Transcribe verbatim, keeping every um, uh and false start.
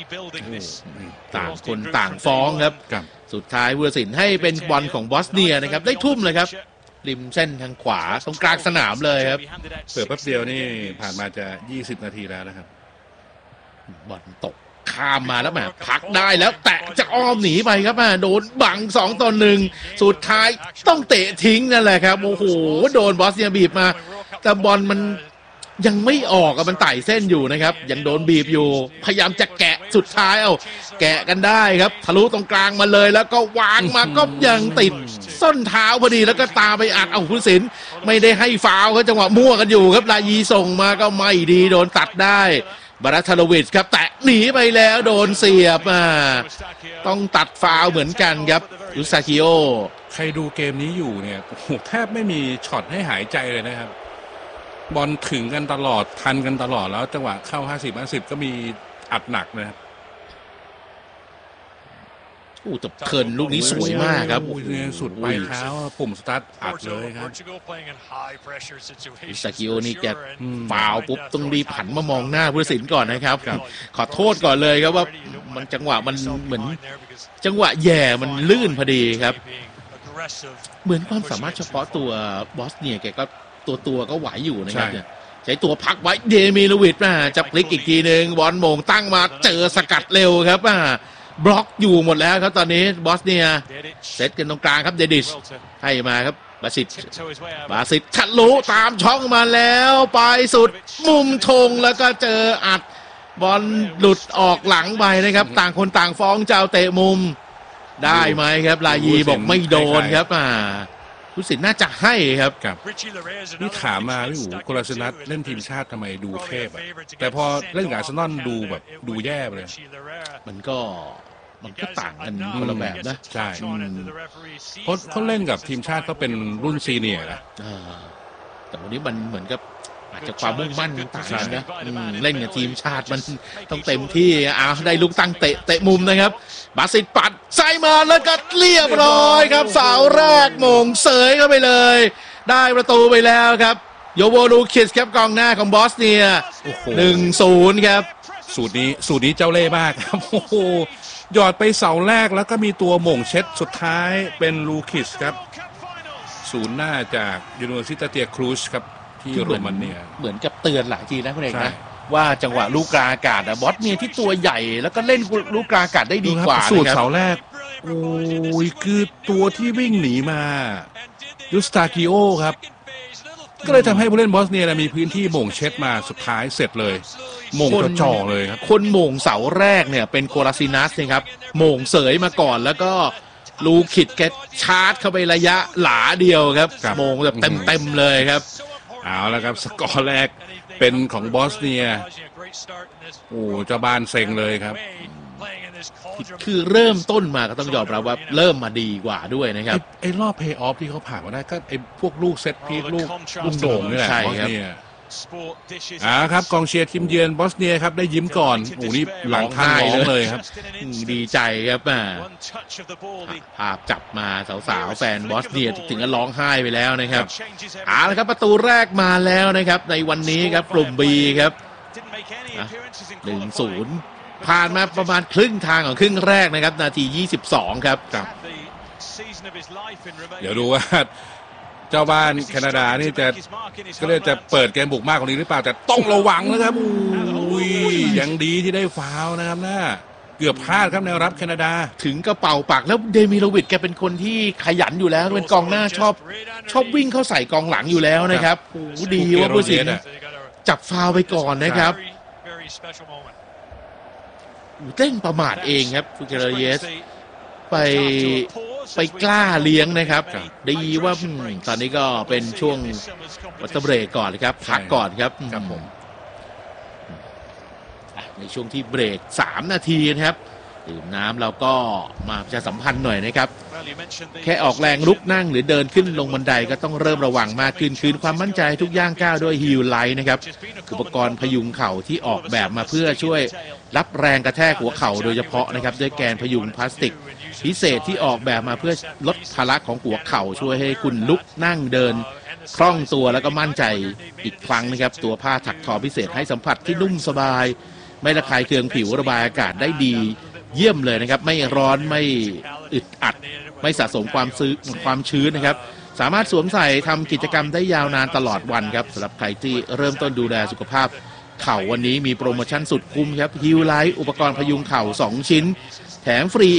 ต่างคนต่างฟ้องครับสุดท้ายผู้ตัดสินให้เป็นบอลของบอสเนียนะครับได้ทุ่มเลยครับริมเส้นทางขวาตรงกลางสนามเลยครับเปิดแป๊บเดียวนี่ผ่านมาจะยี่สิบนาทีแล้วนะครับบอลตกข้ามมาแล้วแหมพักได้แล้วแตะจะอ้อมหนีไปครับมาโดนบังสองต่อหนึ่งสุดท้ายต้องเตะทิ้งนั่นแหละครับโอ้โหโดนบอสเนียบีบมาแต่บอลมันยังไม่ออกมันไต่เส้นอยู่นะครับยังโดนบีบอยู่พยายามจะแกะสุดท้ายเอาแกะกันได้ครับทะลุตรงกลางมาเลยแล้วก็วางมาก็ยังติดส้นเท้าพอดีแล้วก็ตาไปอัดเอาผู้ตัดสินไม่ได้ให้ฟาวล์เขาจังหวะมั่วกันอยู่ครับลายีส่งมาก็ไม่ดีโดนตัดได้บาราทาโลวิชครับแตะหนีไปแล้วโดนเสียบอ่าต้องตัดฟาวล์เหมือนกันครับยูซาคิโอใครดูเกมนี้อยู่เนี่ยโอ้โหแทบไม่มีช็อตให้หายใจเลยนะครับบอลถึงกันตลอดทันกันตลอดแล้วจังหวะเข้าห้าสิบ ห้าสิบก็มีอัดหนักนะครับโอ้แต่เทิร์นลูกนี้สวยมากครับสุดปลายเท้าปุ่มสตาร์ทอัดเลยครับอิซากิโอนี่แกฟาวปุ๊บต้องรีบผันมามองหน้าผู้ตัดสินก่อนนะครับขอโทษก่อนเลยครับว่ามันจังหวะมันเหมือนจังหวะแย่มันลื่นพอดีครับเหมือนความสามารถเฉพาะตัวบอสเนียแกก็ตัวตัวก็ไหวอยู่นะครับเนี่ยใช้ตัวพักไว้เดมิโลวิชมาจะพลิกอีกทีหนึ่งบอลโมงตั้งมาเจอสกัดเร็วครับอ่าบล็อกอยู่หมดแล้วครับตอนนี้บอสเนียเซตกันตรงกลางครับเดดิชให้มาครับบาสิตบาสิตทะลุตามช่องมาแล้วไปสุดมุมธงแล้วก็เจออัดบอลหลุดออกหลังไปนะครับต่างคนต่างฟ้องเจ้าเตะมุมได้ไหมครับลายีบอกไม่โดนครับอ่าผู้สินน่าจะให้ครับกับนี่ถามมาพี่อู๋โคลาสนัทเล่นทีมชาติทำไมดูเทพอะแต่พอเล่นกับอาร์เซนอลดูแบบดูแย่ไปเลยมันก็มันก็ต่างกันคนละแบบนะใช่เขาเขาเล่นกับทีมชาติก็เป็นรุ่นซีเนียร์นะแต่วันนี้มันเหมือนกับอาจจะความมุ่งมั่นต่างกันนะเล่นกับทีมชาติมันต้องเต็มที่เอาได้ลูกตั้งเตะเตะมุมนะครับบาสิตปัดใส่มาแล้วก็เรียบร้อยครับเสาแรกโมงเสยเข้าไปเลยได้ประตูไปแล้วครับโยโวลูคิสครับกองหน้าของบอสเนียหนึ่งศูนย์ครับสูตรนี้สูตรนี้เจ้าเล่ห์มากครับโอ้โหหยอดไปเสาแรกแล้วก็มีตัวหม่งเช็ดสุดท้ายเป็นลูคิสครับศูนย์หน้าจากยูนิเวอร์ซิตี้เตียครูซครับที่โรมาเนียเหมือนกับเตือนหลายทีนะคุณเอกนะว่าจังหวะลูกกลางอากาศบอสเนียที่ตัวใหญ่แล้วก็เล่นลูกกลางอากาศได้ดีกว่าสูตรเสาแรกโอ้ยคือตัวที่วิ่งหนีมายูสตาคิโอครับก็เลยทำให้ผู้เล่นบอสเนียมีพื้นที่โหม่งเช็ดมาสุดท้ายเสร็จเลยโหม่งจ่อเลยครับคนโหม่งเสาแรกเนี่ยเป็นโคลาซินัสนะครับโหม่งเสยมาก่อนแล้วก็ลูคิดแกชาร์จเข้าไประยะหลาเดียวครับโหม่งแบบเต็มๆเลยครับเอาแล้วครับสกอร์แรกเป็นของบอสเนียโอ้เจ้าบ้านเซ็งเลยครับคือเริ่มต้นมาก็ต้องยอมรับว่าเริ่มมาดีกว่าด้วยนะครับไอ้รอบเพย์ออฟที่เขาผ่านมาได้ก็ไอ้พวกลูกเซตพีทลูกลูกโด่งนี่แหละบอสเนียอ่าครับกองเชียร์ทีมเยือนบอสเนียครับได้ยิ้มก่อนโอ้นี่หลังท่าร้องเลยครับดีใจครับอ่าภาพจับมาสาวๆแฟนบอสเนียถึงกับร้องไห้ไปแล้วนะครับเอาละครับประตูแรกมาแล้วนะครับในวันนี้ครับกลุ่ม B ครับ หนึ่งศูนย์ผ่านมาประมาณครึ่งทางของครึ่งแรกนะครับนาทียี่สิบสองครับเดี๋ยวดูว่าเจ้าบ้านแคนาดานี่จะก็เลยจะเปิดเกมบุกมากกว่านี้หรือเปล่าแต่ต้องระวังนะครับอุ้ยยังดีที่ได้ฟาวล์นะครับน่าเกือบพลาดครับแนวรับแคนาดาถึงกระเป๋าปากแล้วเดมิโลวิชแกเป็นคนที่ขยันอยู่แล้วเป็นกองหน้าชอบชอบวิ่งเข้าใส่กองหลังอยู่แล้วนะครับโอ้ดีว่าผู้สินจับฟาวล์ไปก่อนนะครับเต้นประมาทเองครับฟูเกเรเยสไปไปกล้าเลี้ยงนะครับดีว่าตอนนี้ก็เป็นช่วงวัตเบรกก่อนเลยครับพักก่อนครับครับผมในช่วงที่เบรกสามนาทีนะครับดื่มน้ำเราก็มาประชาสัมพันธ์หน่อยนะครับแค่ออกแรงลุกนั่งหรือเดินขึ้นลงบันไดก็ต้องเริ่มระวังมากขึ้นคืนความมั่นใจทุกย่างก้าวด้วยฮิลไลท์นะครับอุปกรณ์พยุงเข่าที่ออกแบบมาเพื่อช่วยรับแรงกระแทกหัวเข่าโดยเฉพาะนะครับด้วยแกนพยุงพลาสติกพิเศษที่ออกแบบมาเพื่อลดภาระของหัวเข่าช่วยให้คุณลุกนั่งเดินคล่องตัวแล้วก็มั่นใจอีกครั้งนะครับตัวผ้าถักทอพิเศษให้สัมผัสที่นุ่มสบายไม่ระคายเคืองผิวระบายอากาศได้ดีเยี่ยมเลยนะครับไม่ร้อนไม่อึดอัดไม่สะสมความซื้อความชื้นนะครับสามารถสวมใส่ทำกิจกรรมได้ยาวนานตลอดวันครับสำหรับใครที่เริ่มต้นดูแลสุขภาพเข่าวันนี้มีโปรโมชั่นสุดคุ้มครับฮิลไลท์อุปกรณ์พยุงเข่าสองชิ้นแถมฟรี